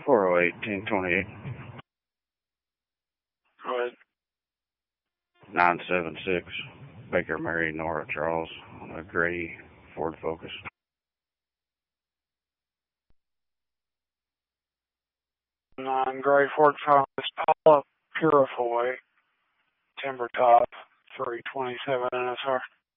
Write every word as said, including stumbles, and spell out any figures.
four oh eight, ten twenty-eight. Go ahead. nine seven six, Baker Mary, Nora Charles, on a gray Ford Focus. Nine gray Ford Focus, Paula Purifoy, Timber Top, three twenty-seven N S R.